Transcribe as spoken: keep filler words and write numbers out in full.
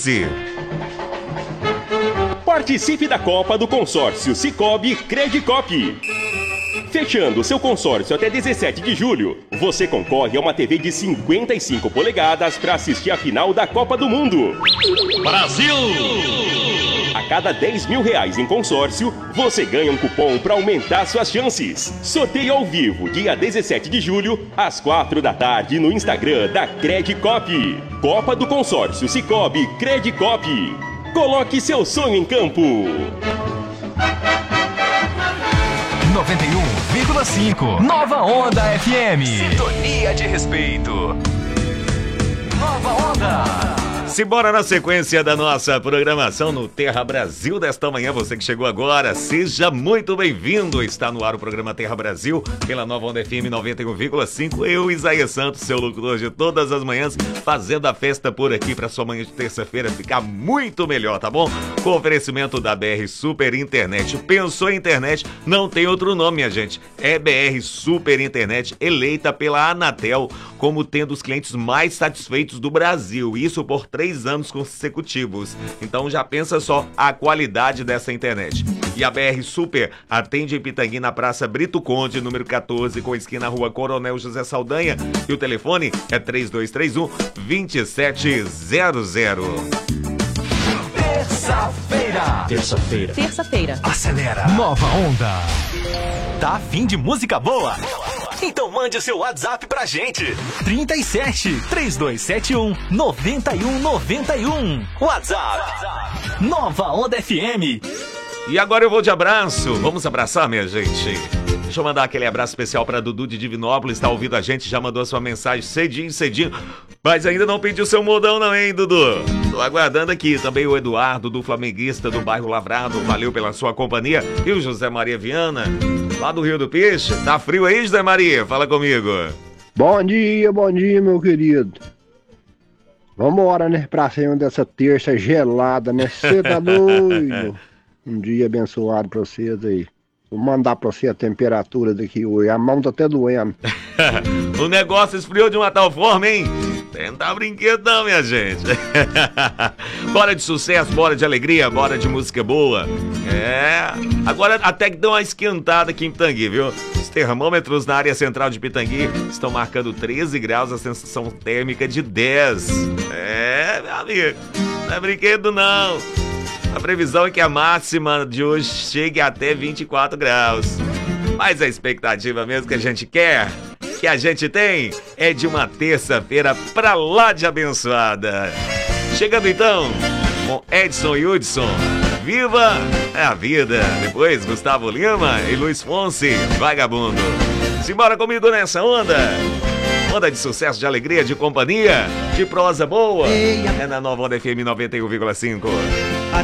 doze. Participe da Copa do Consórcio Sicoob Credicop. Fechando seu consórcio até dezessete de julho, você concorre a uma T V de cinquenta e cinco polegadas para assistir a final da Copa do Mundo. Brasil! A cada dez mil reais em consórcio, você ganha um cupom para aumentar suas chances. Sorteio ao vivo, dia dezessete de julho, às quatro da tarde, no Instagram da Credicop. Copa do Consórcio Sicoob Credicop. Coloque seu sonho em campo. noventa e um vírgula cinco Nova Onda F M. Sintonia de respeito. Nova Onda. Simbora na sequência da nossa programação no Terra Brasil desta manhã. Você que chegou agora, seja muito bem-vindo. Está no ar o programa Terra Brasil pela Nova Onda F M noventa e um vírgula cinco. Eu, Isaías Santos, seu locutor de todas as manhãs, fazendo a festa por aqui para sua manhã de terça-feira ficar muito melhor, tá bom? Com oferecimento da B R Super Internet. Pensou em internet, não tem outro nome, minha gente. É B R Super Internet, eleita pela Anatel como tendo os clientes mais satisfeitos do Brasil. Isso por três anos consecutivos. Então já pensa só a qualidade dessa internet. E a B R Super atende em Pitangui na Praça Brito Conde, número quatorze, com esquina Rua Coronel José Saldanha. E o telefone é três dois três um, dois sete zero zero. Terça-feira. Terça-feira. Terça-feira. Acelera. Nova Onda. Tá afim de música boa? Então mande o seu WhatsApp pra gente. trinta e sete, trinta e dois setenta e um, noventa e um noventa e um. WhatsApp. Nova Onda F M. E agora eu vou de abraço. Vamos abraçar, minha gente. Deixa eu mandar aquele abraço especial pra Dudu de Divinópolis. Tá ouvindo a gente, já mandou a sua mensagem cedinho, cedinho. Mas ainda não pediu seu modão não, hein, Dudu? Tô aguardando aqui. Também o Eduardo, do Flamenguista, do bairro Lavrado. Valeu pela sua companhia. E o José Maria Viana, lá do Rio do Peixe. Tá frio aí, José Maria? Fala comigo. Bom dia, bom dia, meu querido. Vambora, né? Pra cima dessa terça gelada, né? Você tá doido? Um dia abençoado pra vocês aí. Vou mandar pra você a temperatura daqui hoje. A mão tá até doendo. O negócio esfriou de uma tal forma, hein? Tentar brinquedo não, minha gente. Bora de sucesso, bora de alegria, bora de música boa. É, agora até que deu uma esquentada aqui em Pitangui, viu? Os termômetros na área central de Pitangui estão marcando treze graus, a sensação térmica de dez. É, meu amigo, não é brinquedo não. A previsão é que a máxima de hoje chegue até vinte e quatro graus. Mas a expectativa mesmo que a gente quer, que a gente tem, é de uma terça-feira pra lá de abençoada. Chegando então com Edson e Hudson, Viva é a Vida. Depois Gustavo Lima e Luiz Fonsi, Vagabundo. Simbora comigo nessa onda. Onda de sucesso, de alegria, de companhia, de prosa boa. É na Nova Onda F M noventa e um vírgula cinco.